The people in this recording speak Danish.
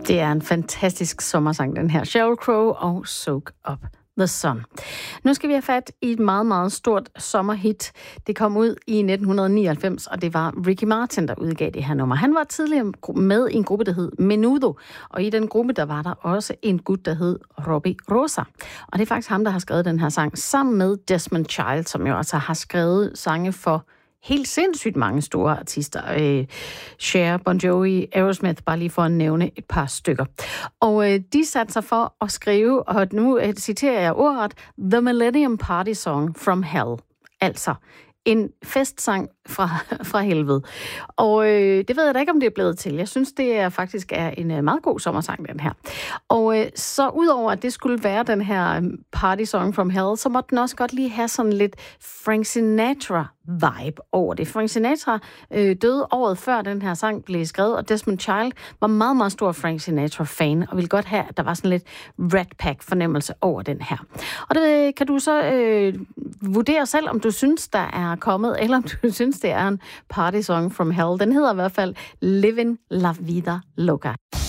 Det er en fantastisk sommersang, den her. Sheryl Crow og Soak Up the Sun. Nu skal vi have fat i et meget, meget stort sommerhit. Det kom ud i 1999, og det var Ricky Martin, der udgav det her nummer. Han var tidligere med i en gruppe, der hed Menudo, og i den gruppe, der var der også en gut, der hed Robbie Rosa. Og det er faktisk ham, der har skrevet den her sang, sammen med Desmond Child, som jo altså har skrevet sange for helt sindssygt mange store artister. Cher, Bon Jovi, Aerosmith, bare lige for at nævne et par stykker. Og de satte sig for at skrive, og nu citerer jeg ordet, The Millennium Party Song from Hell. Altså en festsang fra helvede. Og det ved jeg da ikke, om det er blevet til. Jeg synes, det er faktisk en meget god sommersang, den her. Og så udover, at det skulle være den her Party Song from Hell, så måtte den også godt lige have sådan lidt Frank Sinatra-vibe over det. Frank Sinatra døde året før den her sang blev skrevet, og Desmond Child var meget, meget stor Frank Sinatra-fan, og ville godt have, at der var sådan lidt Rat Pack-fornemmelse over den her. Og det kan du så vurdere selv, om du synes, der er kommet, eller om du synes, det er en Party Song from Hell. Den hedder i hvert fald Living La Vida Loca.